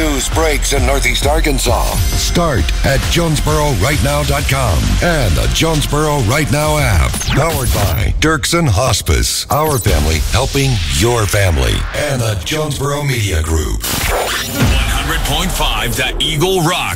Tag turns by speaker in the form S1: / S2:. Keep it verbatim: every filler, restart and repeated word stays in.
S1: news breaks in Northeast Arkansas. Start at Jonesboro Right Now dot com and the Jonesboro Right Now app. Powered by Dirksen Hospice. Our family helping your family. And the Jonesboro Media Group.
S2: one hundred point five The Eagle Rock.